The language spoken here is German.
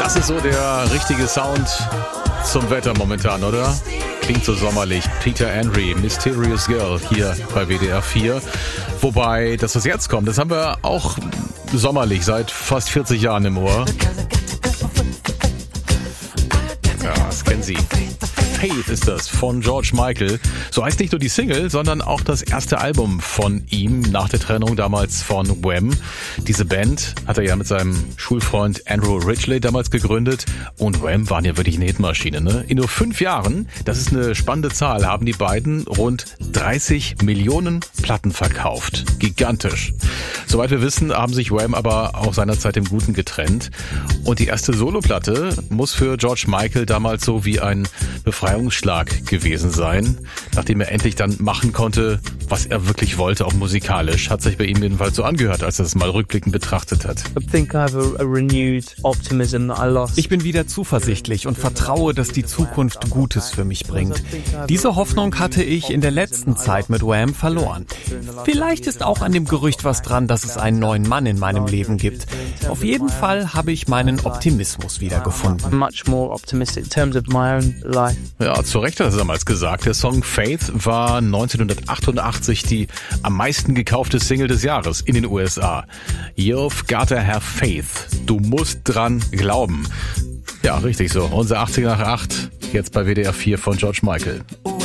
Das ist so der richtige Sound zum Wetter momentan, oder? Klingt so sommerlich. Peter Andre, Mysterious Girl hier bei WDR 4. Wobei, das was jetzt kommt, das haben wir auch sommerlich seit fast 40 Jahren im Ohr. Ja, das kennen Sie. Faith ist das von George Michael. So heißt nicht nur die Single, sondern auch das erste Album von ihm nach der Trennung damals von Wham. Diese Band hat er ja mit seinem Schulfreund Andrew Ridgeley damals gegründet und Wham waren ja wirklich eine Hitmaschine, ne? In nur 5 Jahren, das ist eine spannende Zahl, haben die beiden rund 30 Millionen Platten verkauft. Gigantisch. Soweit wir wissen, haben sich Wham aber auch seinerzeit im Guten getrennt. Und die erste Soloplatte muss für George Michael damals so wie ein Befreiungsschlag gewesen sein, nachdem er endlich dann machen konnte, was er wirklich wollte, auch musikalisch. Hat sich bei ihm jedenfalls so angehört, als er es mal rückblickend betrachtet hat. Ich bin wieder zuversichtlich und vertraue, dass die Zukunft Gutes für mich bringt. Diese Hoffnung hatte ich in der letzten Zeit mit Wham verloren. Vielleicht ist auch an dem Gerücht was dran, dass es einen neuen Mann in meinem Leben gibt. Auf jeden Fall habe ich meinen Optimismus wiedergefunden. Ja, zu Recht hat er damals gesagt. Der Song Faith war 1988 die am meisten gekaufte Single des Jahres in den USA. You've gotta have faith. Du musst dran glauben. Ja, richtig so. Unser 80 nach 8, jetzt bei WDR 4 von George Michael.